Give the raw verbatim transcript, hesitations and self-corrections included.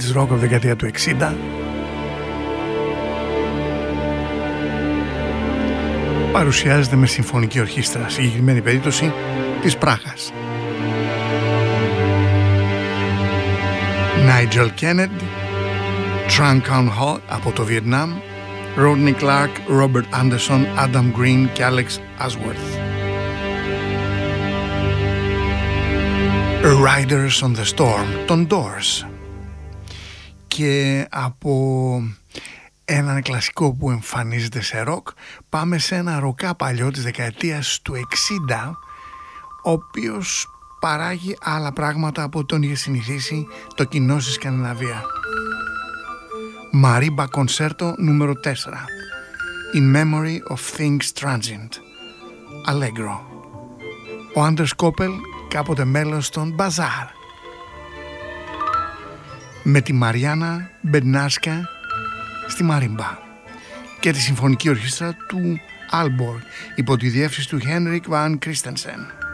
της rock από τη δεκαετία του εξήντα. Παρουσιάζεται με συμφωνική ορχήστρα, συγκεκριμένη περίπτωση της Πράγας. Nigel Kennedy, Trancan Hall από το Βιετνάμ, Rodney Clark, Robert Anderson, Adam Green και Alex Ashworth. Riders on the Storm, των Doors. Και από έναν κλασικό που εμφανίζεται σε ροκ πάμε σε ένα ροκά παλιό της δεκαετίας του εξήντα, ο οποίος παράγει άλλα πράγματα από τον είχε συνηθίσει το κοινό στη Σκανδιναβία. Marimba Concerto νούμερο τέσσερα, In Memory of Things Transient, Allegro. Ο Anders Koppel, κάποτε μέλος των Bazaar, με τη Μαριάννα Μπεντνάσκα στη μαρίμπα και τη συμφωνική ορχήστρα του Aalborg υπό τη διεύθυνση του Henrik Van Christensen.